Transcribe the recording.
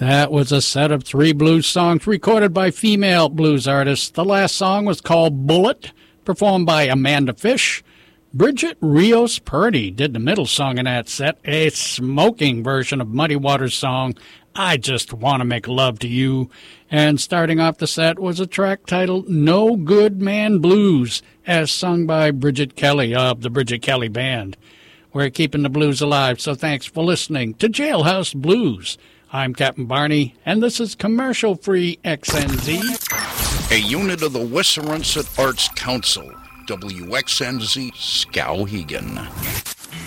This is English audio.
That was a set of 3 blues songs recorded by female blues artists. The last song was called Bullet, performed by Amanda Fish. Bridget Rios Purdy did the middle song in that set, a smoking version of Muddy Waters' song, I Just Want to Make Love to You. And starting off the set was a track titled No Good Man Blues, as sung by Bridget Kelly of the Bridget Kelly Band. We're keeping the blues alive, so thanks for listening to Jailhouse Blues. I'm Captain Barney, and this is commercial-free XNZ. A unit of the Wissahickon Arts Council, WXNZ Skowhegan.